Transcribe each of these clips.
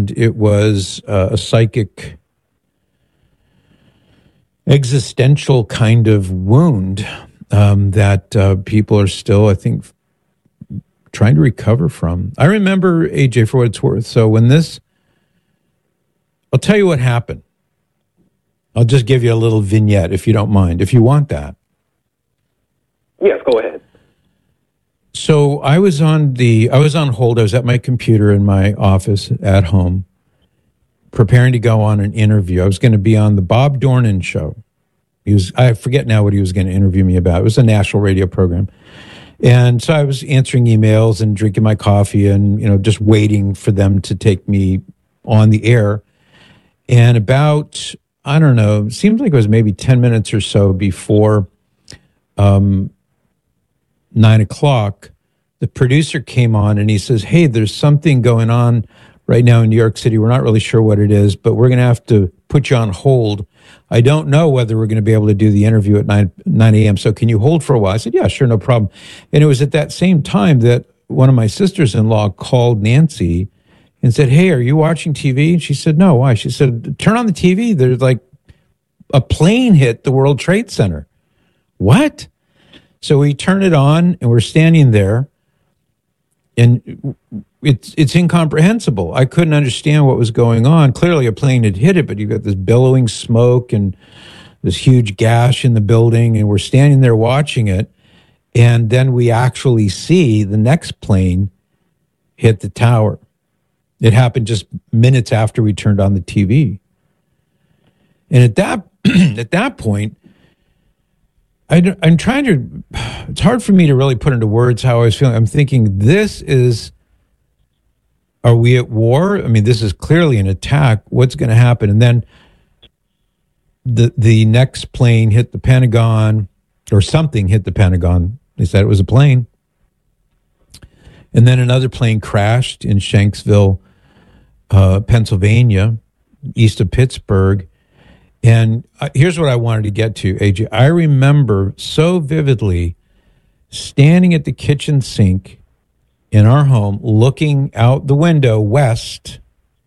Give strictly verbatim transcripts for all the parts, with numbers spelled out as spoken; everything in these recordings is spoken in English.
and it was uh, a psychic, existential kind of wound um, that uh, people are still, I think, trying to recover from. I remember, A J, for what it's worth. So when this, I'll tell you what happened. I'll just give you a little vignette, if you don't mind, if you want that. Yes, go ahead. So I was on the, I was on hold. I was at my computer in my office at home, preparing to go on an interview. I was going to be on the Bob Dornan show. He was, I forget now what he was going to interview me about. It was a national radio program. And so I was answering emails and drinking my coffee and, you know, just waiting for them to take me on the air. And about, I don't know, it seems like it was maybe ten minutes or so before um, nine o'clock, the producer came on and he says, hey, there's something going on right now in New York City. We're not really sure what it is, but we're going to have to put you on hold. I don't know whether we're going to be able to do the interview at nine a.m., so can you hold for a while? I said, yeah, sure, no problem. And it was at that same time that one of my sisters-in-law called Nancy and said, hey, are you watching T V? And she said, no, why? She said, turn on the T V. There's like a plane hit the World Trade Center. What? So we turn it on, and we're standing there, and it's it's incomprehensible. I couldn't understand what was going on. Clearly a plane had hit it, but you've got this billowing smoke and this huge gash in the building, and we're standing there watching it, and then we actually see the next plane hit the tower. It happened just minutes after we turned on the T V. And at that at that point, I, I'm trying to, it's hard for me to really put into words how I was feeling. I'm thinking, this is, are we at war? I mean, this is clearly an attack. What's going to happen? And then the the next plane hit the Pentagon, or something hit the Pentagon. They said it was a plane. And then another plane crashed in Shanksville, uh, Pennsylvania, east of Pittsburgh. And uh, here's what I wanted to get to, A J. I remember so vividly standing at the kitchen sink in our home, looking out the window west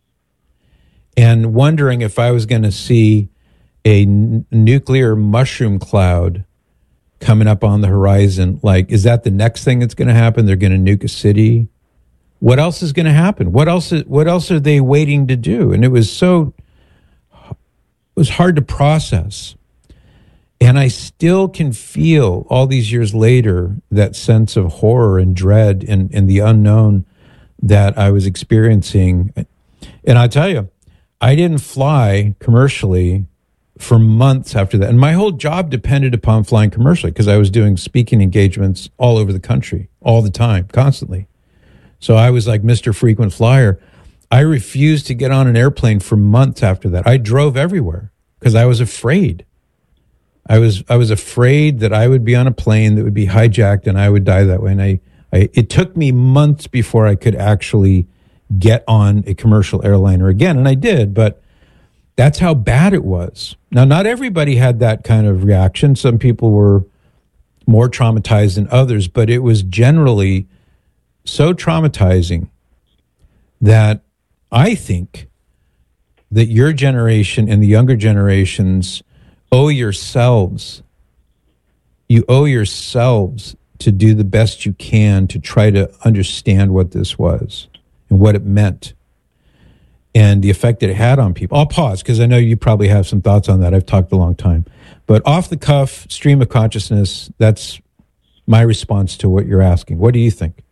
and wondering if I was going to see a n- nuclear mushroom cloud coming up on the horizon. Like, is that the next thing that's going to happen? They're going to nuke a city. What else is going to happen? What else is, what else are they waiting to do? And it was so, it was hard to process. And I still can feel all these years later that sense of horror and dread and, and the unknown that I was experiencing. And I tell you, I didn't fly commercially for months after that. And my whole job depended upon flying commercially because I was doing speaking engagements all over the country, all the time, constantly. So I was like Mister Frequent Flyer. I refused to get on an airplane for months after that. I drove everywhere because I was afraid. I was I was afraid that I would be on a plane that would be hijacked and I would die that way. And I, I it took me months before I could actually get on a commercial airliner again. And I did, but that's how bad it was. Now, not everybody had that kind of reaction. Some people were more traumatized than others, but it was generally so traumatizing that I think that your generation and the younger generations owe yourselves, you owe yourselves to do the best you can to try to understand what this was and what it meant and the effect that it had on people. I'll pause because I know you probably have some thoughts on that. I've talked a long time. But off the cuff, stream of consciousness, that's my response to what you're asking. What do you think?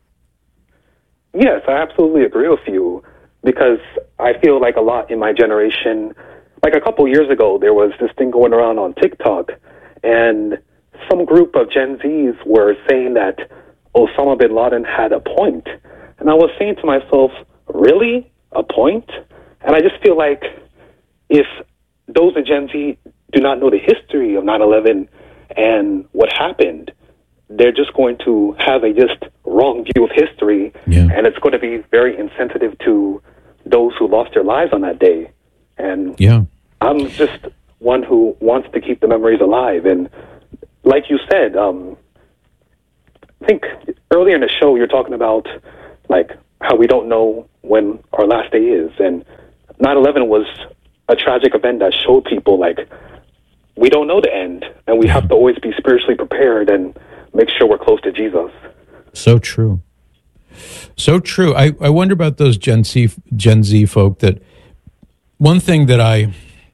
Yes, I absolutely agree with you because I feel like a lot in my generation, like a couple years ago, there was this thing going around on TikTok, and some group of Gen Zs were saying that Osama bin Laden had a point. And I was saying to myself, really? A point? And I just feel like if those in Gen Z do not know the history of nine eleven and what happened, they're just going to have a just wrong view of history, yeah. And it's going to be very insensitive to those who lost their lives on that day. And yeah. I'm just one who wants to keep the memories alive. And like you said, um, I think earlier in the show you're talking about like how we don't know when our last day is. And nine eleven was a tragic event that showed people, like, we don't know the end, and we have to always be spiritually prepared and make sure we're close to Jesus. So true. So true. I, I wonder about those Gen Z, Gen Z folk that one thing that I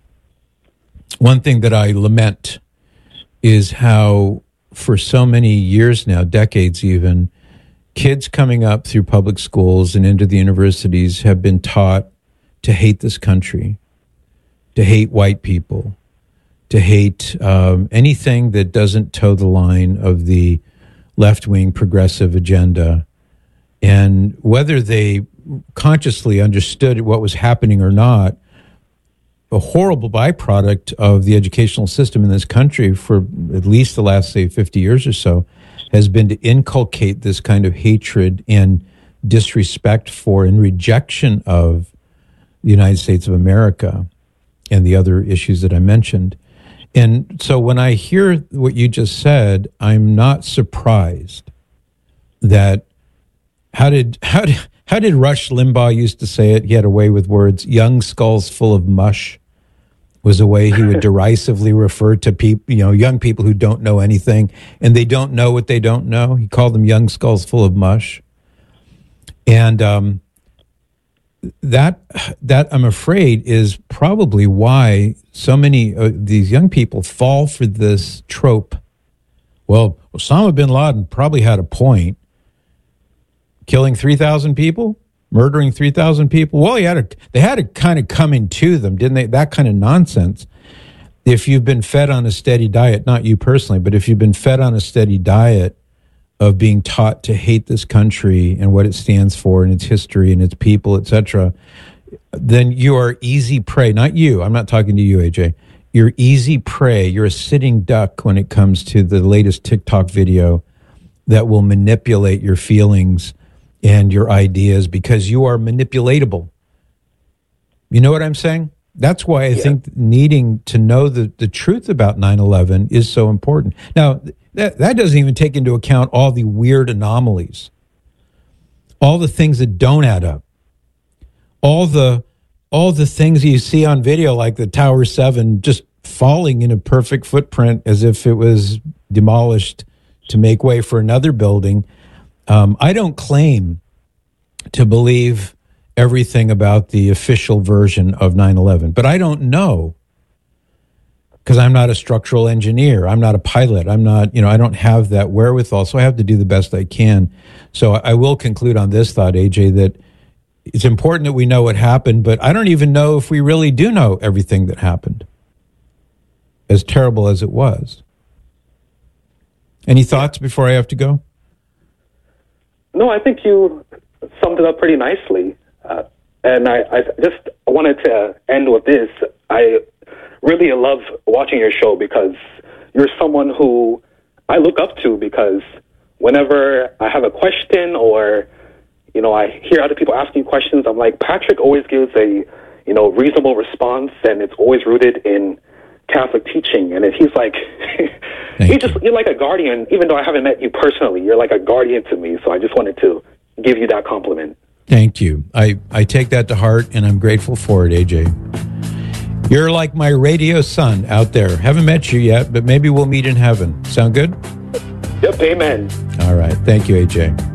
one thing that I lament is how for so many years now, decades even, kids coming up through public schools and into the universities have been taught to hate this country, to hate white people, to hate um, anything that doesn't toe the line of the left-wing progressive agenda. And whether they consciously understood what was happening or not, a horrible byproduct of the educational system in this country for at least the last, say, fifty years or so has been to inculcate this kind of hatred and disrespect for and rejection of the United States of America and the other issues that I mentioned. And so when I hear what you just said, I'm not surprised that how did how did how did Rush Limbaugh used to say it? He had a way with words. Young skulls full of mush was a way he would derisively refer to people, you know, young people who don't know anything and they don't know what they don't know. He called them young skulls full of mush. And um, that that I'm afraid is probably why so many of these young people fall for this trope. Well, Osama bin Laden probably had a point. Killing three thousand people? Murdering three thousand people? Well, he had a, they had to kind of come into them, didn't they? That kind of nonsense. If you've been fed on a steady diet, not you personally, but if you've been fed on a steady diet of being taught to hate this country and what it stands for and its history and its people, et cetera, then you are easy prey. Not you. I'm not talking to you, A J. You're easy prey. You're a sitting duck when it comes to the latest TikTok video that will manipulate your feelings and your ideas because you are manipulatable. You know what I'm saying? That's why I yeah. think needing to know the, the truth about nine eleven is so important. Now, that, that doesn't even take into account all the weird anomalies, all the things that don't add up, all the all the things you see on video, like the Tower seven just falling in a perfect footprint as if it was demolished to make way for another building. Um, I don't claim to believe everything about the official version of nine eleven, but I don't know because I'm not a structural engineer. I'm not a pilot. I'm not, you know, I don't have that wherewithal, so I have to do the best I can. So I will conclude on this thought, A J, that it's important that we know what happened, but I don't even know if we really do know everything that happened, as terrible as it was. Any thoughts before I have to go? No, I think you summed it up pretty nicely. Uh, and I, I just wanted to end with this. I really love watching your show because you're someone who I look up to, because whenever I have a question or, you know, I hear other people asking questions, I'm like, Patrick always gives a, you know, reasonable response, and it's always rooted in Catholic teaching. And he's like, you just, you're like a guardian, even though I haven't met you personally, you're like a guardian to me. So I just wanted to give you that compliment. Thank you. I, I take that to heart, and I'm grateful for it, A J. You're like my radio son out there. Haven't met you yet, but maybe we'll meet in heaven. Sound good? Yep, amen. All right. Thank you, A J.